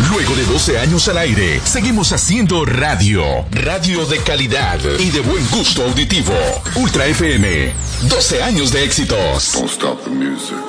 Luego de 12 años al aire, seguimos haciendo radio. Radio de calidad y de buen gusto auditivo. Ultra FM. 12 años de éxitos. Don't stop the music.